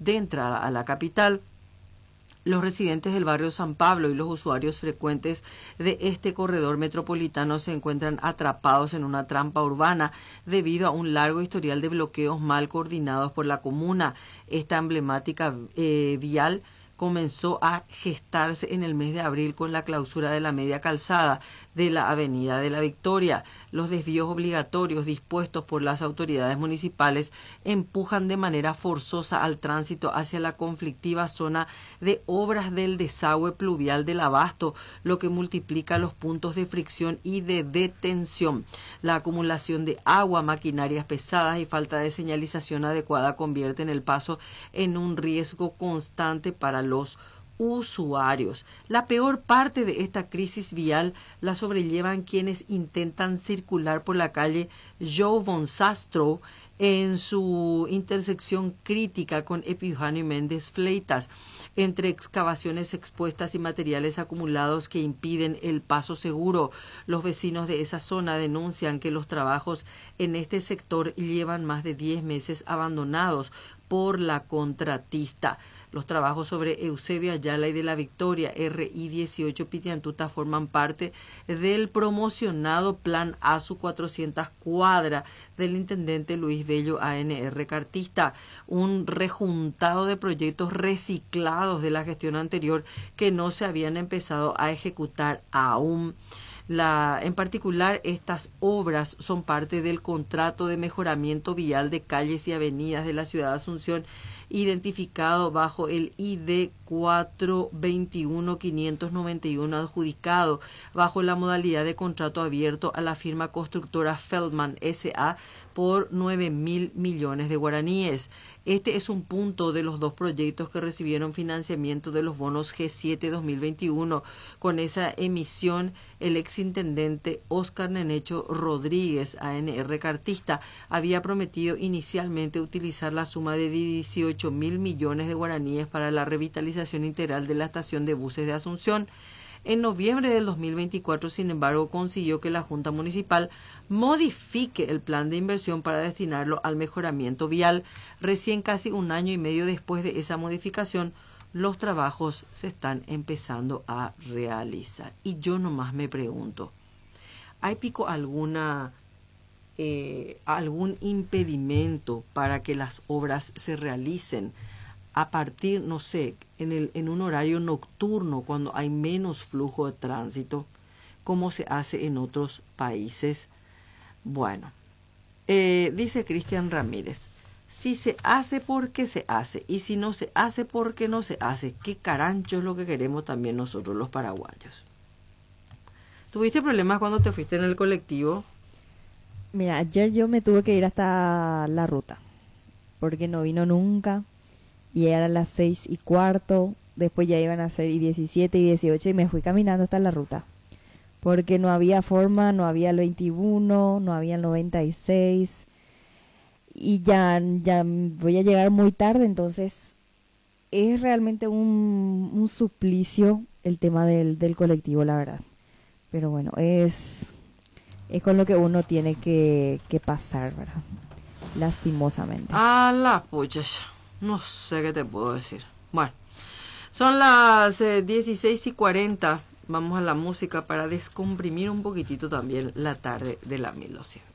de entrada a la capital. Los residentes del barrio San Pablo y los usuarios frecuentes de este corredor metropolitano se encuentran atrapados en una trampa urbana debido a un largo historial de bloqueos mal coordinados por la comuna. Esta emblemática vial comenzó a gestarse en el mes de abril con la clausura de la media calzada de la Avenida de la Victoria. Los desvíos obligatorios dispuestos por las autoridades municipales empujan de manera forzosa al tránsito hacia la conflictiva zona de obras del desagüe pluvial del Abasto, lo que multiplica los puntos de fricción y de detención. La acumulación de agua, maquinarias pesadas y falta de señalización adecuada convierten el paso en un riesgo constante para los usuarios. La peor parte de esta crisis vial la sobrellevan quienes intentan circular por la calle Joe von Sastrow en su intersección crítica con Epifanio Méndez Fleitas, entre excavaciones expuestas y materiales acumulados que impiden el paso seguro. Los vecinos de esa zona denuncian que los trabajos en este sector llevan más de 10 meses abandonados por la contratista. Los trabajos sobre Eusebio Ayala y de la Victoria RI 18 Pitiantuta forman parte del promocionado Plan ASU 400 Cuadra del intendente Luis Bello ANR Cartista, un rejuntado de proyectos reciclados de la gestión anterior que no se habían empezado a ejecutar aún. En particular, estas obras son parte del contrato de mejoramiento vial de calles y avenidas de la ciudad de Asunción, identificado bajo el ID 421-591, adjudicado bajo la modalidad de contrato abierto a la firma constructora Feldman S.A. por 9.000 millones de guaraníes. Este es un punto de los dos proyectos que recibieron financiamiento de los bonos G7 2021. Con esa emisión, el exintendente Óscar Nenecho Rodríguez, ANR Cartista, había prometido inicialmente utilizar la suma de 18.000 millones de guaraníes para la revitalización integral de la estación de buses de Asunción. En noviembre del 2024, sin embargo, consiguió que la Junta Municipal modifique el plan de inversión para destinarlo al mejoramiento vial. Recién casi un año y medio después de esa modificación, los trabajos se están empezando a realizar. Y yo nomás me pregunto, ¿hay pico algún impedimento para que las obras se realicen a partir, no sé, en un horario nocturno, cuando hay menos flujo de tránsito, como se hace en otros países? Bueno, dice Cristian Ramírez, si se hace, porque se hace, y si no se hace, porque no se hace. Qué carancho es lo que queremos también nosotros los paraguayos. ¿Tuviste problemas cuando te fuiste en el colectivo? Mira, ayer yo me tuve que ir hasta la ruta, porque no vino nunca. Y eran las 6:15, después ya iban a ser y 17 y 18 y me fui caminando hasta la ruta. Porque no había forma, no había el 21, no había el 96 y ya voy a llegar muy tarde, entonces es realmente un suplicio el tema del colectivo, la verdad. Pero bueno, es con lo que uno tiene que pasar, ¿verdad? Lastimosamente. A la pucha. No sé qué te puedo decir. Bueno, son las 16:40. Vamos a la música para descomprimir un poquitito también la tarde de la 1200.